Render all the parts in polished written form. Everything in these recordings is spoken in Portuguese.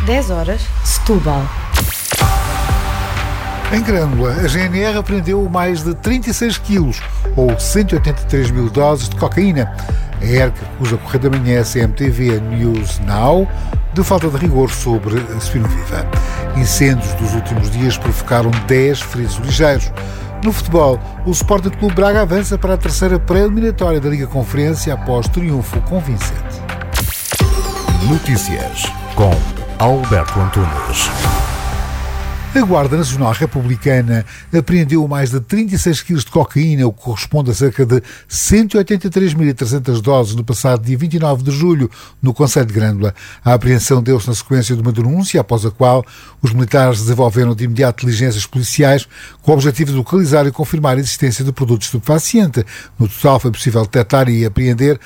10 horas, Setúbal. Em Grândola, a GNR apreendeu mais de 36 quilos, ou 183 mil doses de cocaína. A ERC acusa Correio da Manhã, CMTV News Now, de falta de rigor sobre a Spinoviva. Incêndios dos últimos dias provocaram 10 feridos ligeiros. No futebol, o Sporting Clube Braga avança para a terceira pré-eliminatória da Liga Conferência após triunfo convincente. Notícias com Alberto Antunes. A Guarda Nacional Republicana apreendeu mais de 36 quilos de cocaína, o que corresponde a cerca de 183.300 doses no passado dia 29 de julho, no concelho de Grândola. A apreensão deu-se na sequência de uma denúncia, após a qual os militares desenvolveram de imediato diligências policiais com o objetivo de localizar e confirmar a existência de produtos estupefacientes. No total foi possível detectar e apreender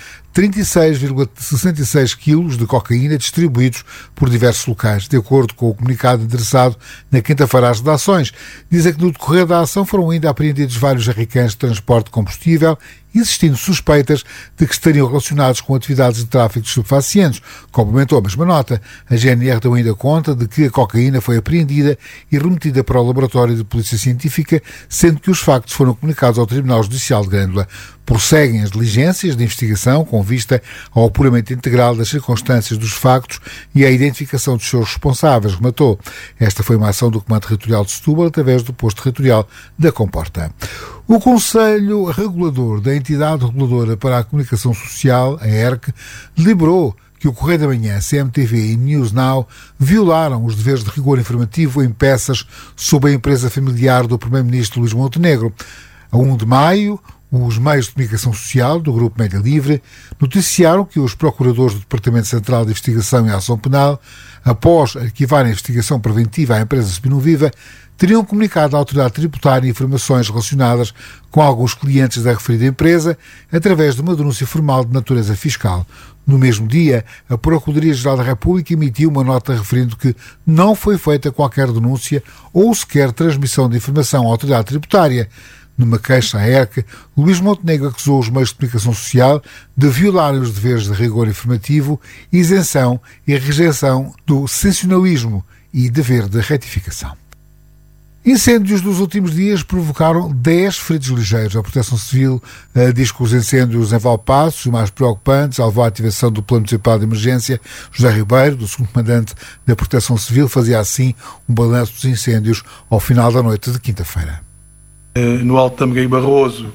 36,66 quilos de cocaína distribuídos por diversos locais, de acordo com o comunicado endereçado na quinta-feira às redações. Dizem que no decorrer da ação foram ainda apreendidos vários jerrycans de transporte de combustível, existindo suspeitas de que estariam relacionados com atividades de tráfico de estupefacientes. Complementou a mesma nota. A GNR deu ainda conta de que a cocaína foi apreendida e remetida para o Laboratório de Polícia Científica, sendo que os factos foram comunicados ao Tribunal Judicial de Grândola. Prosseguem as diligências de investigação com vista ao apuramento integral das circunstâncias dos factos e à identificação dos seus responsáveis, rematou. Esta foi uma ação do Comando Territorial de Setúbal através do posto territorial da Comporta. O Conselho Regulador da Entidade Reguladora para a Comunicação Social, a ERC, deliberou que o Correio da Manhã, CMTV e News Now violaram os deveres de rigor informativo em peças sobre a empresa familiar do Primeiro-Ministro Luís Montenegro. A 1 de maio, os meios de comunicação social do Grupo Média Livre noticiaram que os procuradores do Departamento Central de Investigação e Ação Penal, após arquivar a investigação preventiva à empresa Spinoviva, teriam comunicado à autoridade tributária informações relacionadas com alguns clientes da referida empresa através de uma denúncia formal de natureza fiscal. No mesmo dia, a Procuradoria-Geral da República emitiu uma nota referindo que não foi feita qualquer denúncia ou sequer transmissão de informação à autoridade tributária. Numa queixa à ERC, Luís Montenegro acusou os meios de comunicação social de violarem os deveres de rigor informativo, isenção e rejeição do sensacionalismo e dever de retificação. Incêndios dos últimos dias provocaram 10 feridos ligeiros. A Proteção Civil diz que os incêndios em Valpaços, os mais preocupantes, levou à ativação do Plano Municipal de Emergência. José Ribeiro, do segundo comandante da Proteção Civil, fazia assim um balanço dos incêndios ao final da noite de quinta-feira. No Alto Tâmega e Barroso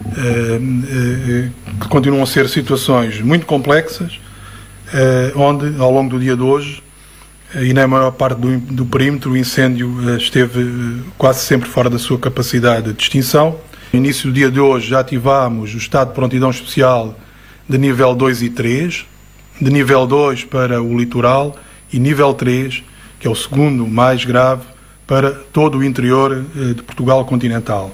continuam a ser situações muito complexas, onde ao longo do dia de hoje e na maior parte do perímetro o incêndio esteve quase sempre fora da sua capacidade de extinção. No início do dia de hoje já ativámos o estado de prontidão especial de nível 2 e 3, de nível 2 para o litoral e nível 3, que é o segundo mais grave, para todo o interior de Portugal continental.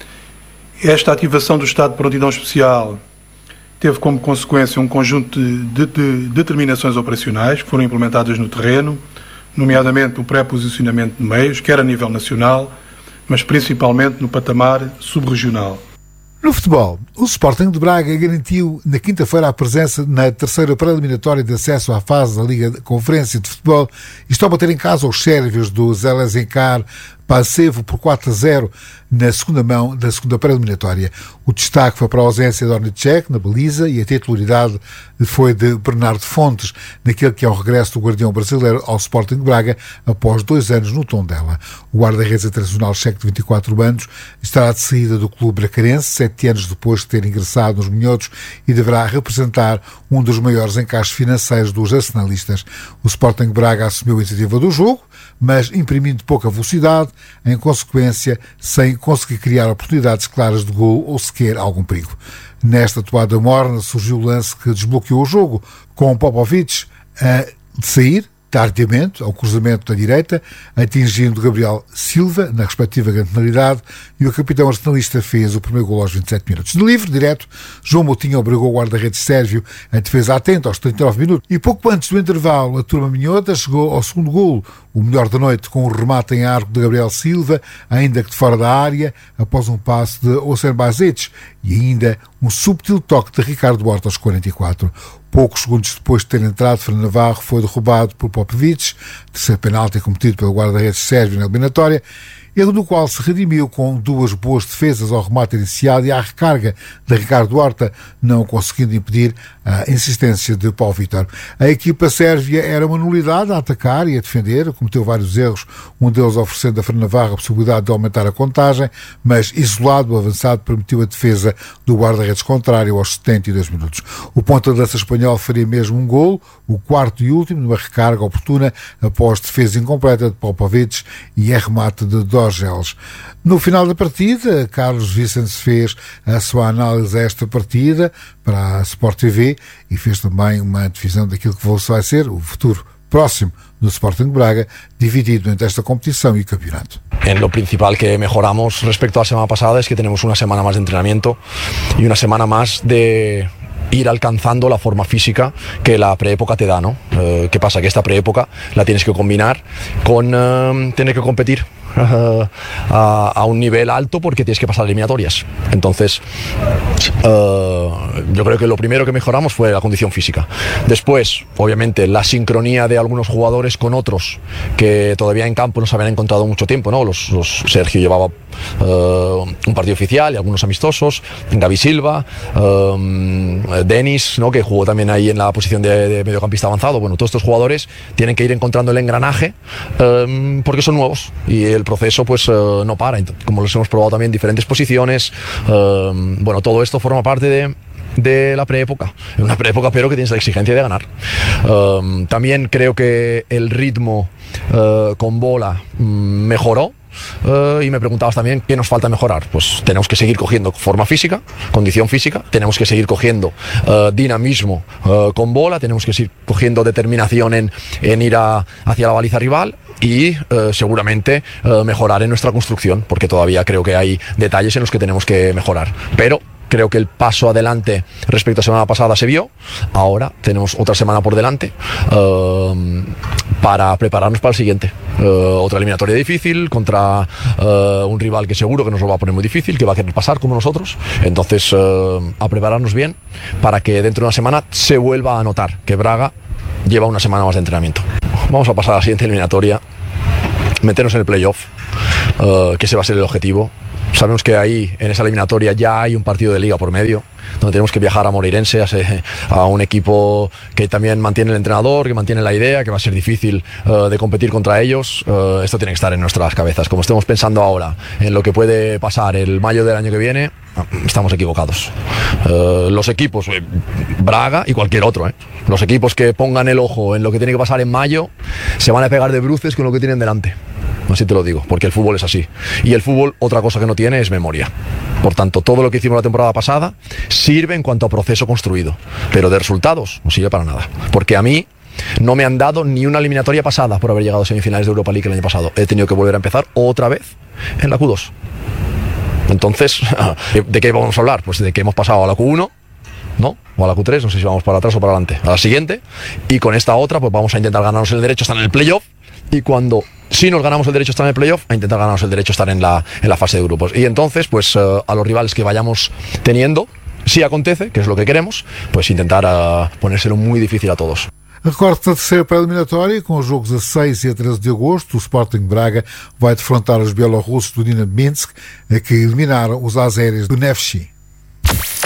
Esta ativação do estado de prontidão especial teve como consequência um conjunto de determinações operacionais que foram implementadas no terreno, nomeadamente o pré-posicionamento de meios, quer a nível nacional, mas principalmente no patamar subregional. No futebol, o Sporting de Braga garantiu na quinta-feira a presença na terceira pré-eliminatória de acesso à fase da Liga de Conferência de Futebol e estão a bater em casa os sérvios do Zelezincar Pančevo por 4-0 na segunda mão da segunda pré-eliminatória. O destaque foi para a ausência de Ornicek na baliza e a titularidade foi de Bernardo Fontes, naquele que é o regresso do guardião brasileiro ao Sporting de Braga após 2 anos no Tondela. O guarda-redes internacional checo de 24 anos estará de saída do clube bracarense 7 anos depois de ter ingressado nos minhotos e deverá representar um dos maiores encaixes financeiros dos arsenalistas. O Sporting de Braga assumiu a iniciativa do jogo, mas imprimindo pouca velocidade, em consequência, sem conseguir criar oportunidades claras de gol ou sequer algum perigo. Nesta toada morna surgiu o lance que desbloqueou o jogo, com o Popovic a sair tardiamente ao cruzamento da direita, atingindo Gabriel Silva na respectiva cantonalidade, e o capitão arsenalista fez o primeiro gol aos 27 minutos. De livre, direto, João Moutinho obrigou o guarda-redes sérvio a defesa atenta aos 39 minutos, e pouco antes do intervalo a turma minhota chegou ao segundo golo, o melhor da noite, com um remate em arco de Gabriel Silva, ainda que de fora da área, após um passe de Osen Bazic, e ainda um um subtil toque de Ricardo Horta aos 44. Poucos segundos depois de ter entrado, Fran Navarro foi derrubado por Popovic, terceiro penalti cometido pelo guarda-redes sérvio na eliminatória, erro do qual se redimiu com duas boas defesas ao remate inicial e à recarga de Ricardo Horta, não conseguindo impedir a insistência de Paulo Vítor. A equipa sérvia era uma nulidade a atacar e a defender, cometeu vários erros, um deles oferecendo a Fran Navarro a possibilidade de aumentar a contagem, mas isolado o avançado permitiu a defesa do guarda-redes contrário aos 72 minutos. O ponta-de-lança espanhol faria mesmo um golo, o quarto e último, numa recarga oportuna após defesa incompleta de Popovic e remate de Dorgeles. No final da partida, Carlos Vicente fez a sua análise a esta partida para a Sport TV e fez também uma divisão daquilo que vai ser o futuro próximo do Sporting Braga, dividido entre esta competición y campeonato. En lo principal que mejoramos respecto a la semana pasada es que tenemos una semana más de entrenamiento y una semana más de ir alcanzando la forma física que la preépoca te da, ¿no? ¿Qué pasa? Que esta preépoca la tienes que combinar con tener que competir a un nivel alto porque tienes que pasar eliminatorias. Entonces, yo creo que lo primero que mejoramos fue la condición física. Después, obviamente, la sincronía de algunos jugadores con otros que todavía en campo no se habían encontrado mucho tiempo, ¿no? Sergio llevaba un partido oficial y algunos amistosos, Gaby Silva, Denis, ¿no? Que jugó también ahí en la posición de mediocampista avanzado. Bueno, todos estos jugadores tienen que ir encontrando el engranaje porque son nuevos y el proceso pues no para. Como los hemos probado también en diferentes posiciones, bueno, todo esto forma parte de la preépoca, una preépoca pero que tienes la exigencia de ganar. También creo que el ritmo con bola mejoró. Y me preguntabas también qué nos falta mejorar. Pues tenemos que seguir cogiendo forma física, condición física, tenemos que seguir cogiendo dinamismo con bola, tenemos que seguir cogiendo determinación en ir hacia la baliza rival y seguramente mejorar en nuestra construcción, porque todavía creo que hay detalles en los que tenemos que mejorar. Pero creo que el paso adelante respecto a la semana pasada se vio. Ahora tenemos otra semana por delante para prepararnos para el siguiente. Otra eliminatoria difícil contra un rival que seguro que nos lo va a poner muy difícil, que va a querer pasar como nosotros. Entonces, a prepararnos bien para que dentro de una semana se vuelva a notar que Braga lleva una semana más de entrenamiento. Vamos a pasar a la siguiente eliminatoria, meternos en el playoff, que ese va a ser el objetivo. Sabemos que ahí, en esa eliminatoria, ya hay un partido de liga por medio, donde tenemos que viajar a Moreirense, a un equipo que también mantiene el entrenador, que mantiene la idea, que va a ser difícil de competir contra ellos. Esto tiene que estar en nuestras cabezas. Como estemos pensando ahora en lo que puede pasar el mayo del año que viene, estamos equivocados. Los equipos, Braga y cualquier otro, los equipos que pongan el ojo en lo que tiene que pasar en mayo, se van a pegar de bruces con lo que tienen delante. Así te lo digo, porque el fútbol es así. Y el fútbol, otra cosa que no tiene es memoria. Por tanto, todo lo que hicimos la temporada pasada sirve en cuanto a proceso construido, pero de resultados no sirve para nada. Porque a mí no me han dado ni una eliminatoria pasada por haber llegado a semifinales de Europa League el año pasado. He tenido que volver a empezar otra vez en la Q2. Entonces, ¿de qué vamos a hablar? Pues de que hemos pasado a la Q1, ¿no? O a la Q3, no sé si vamos para atrás o para adelante, a la siguiente, y con esta otra pues vamos a intentar ganarnos el derecho a estar en el playoff, y si nos ganamos el derecho a estar en el playoff, a intentar ganarnos el derecho a estar en la fase de grupos. Y entonces, pues a los rivales que vayamos teniendo, si acontece, que es lo que queremos, pues intentar ponérselo muy difícil a todos. Recorde-se na terceira pré-eliminatória, com os jogos a 6 e a 13 de agosto, o Sporting Braga vai defrontar os bielorrussos do Dinamo Minsk, que eliminaram os azeres do Neftchi.